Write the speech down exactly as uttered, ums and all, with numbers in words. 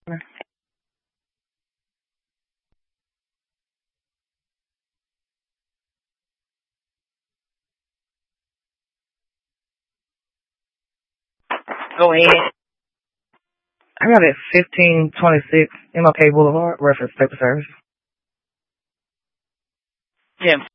Go ahead. I got it fifteen twenty-six M L K Boulevard, reference paper service. Yeah.